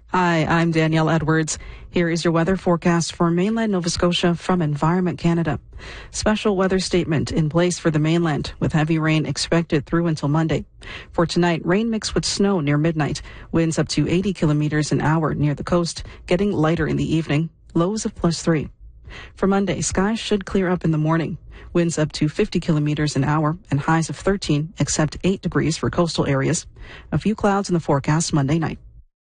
Hi, I'm Danielle Edwards. Here is your weather forecast for mainland Nova Scotia from Environment Canada. Special weather statement in place for the mainland with heavy rain expected through until Monday. For tonight, rain mixed with snow near midnight. Winds up to 80 kilometers an hour near the coast, getting lighter in the evening. Lows of +3. For Monday, skies should clear up in the morning. Winds up to 50 kilometers an hour and highs of 13, except 8 degrees for coastal areas. A few clouds in the forecast Monday night.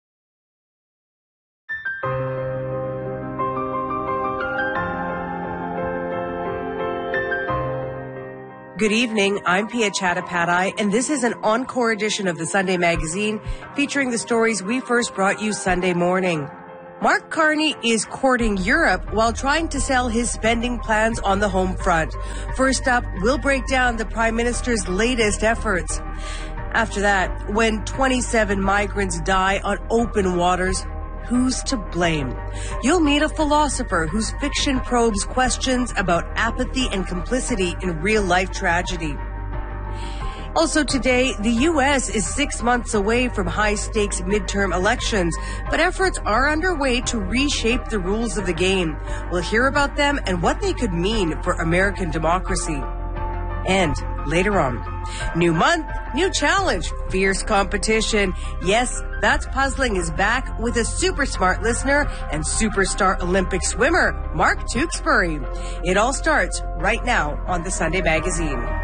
Good evening, I'm Pia Chattopadhyay, and this is an encore edition of the Sunday Magazine featuring the stories we first brought you Sunday morning. Mark Carney is courting Europe while trying to sell his spending plans on the home front. First up, we'll break down the Prime Minister's latest efforts. After that, when 27 migrants die on open waters, who's to blame? You'll meet a philosopher whose fiction probes questions about apathy and complicity in real-life tragedy. Also today, the U.S. is 6 months away from high-stakes midterm elections, but efforts are underway to reshape the rules of the game. We'll hear about them and what they could mean for American democracy. And later on, new month, new challenge, fierce competition. Yes, That's Puzzling is back with a super smart listener and superstar Olympic swimmer, Mark Tewksbury. It all starts right now on the Sunday Magazine.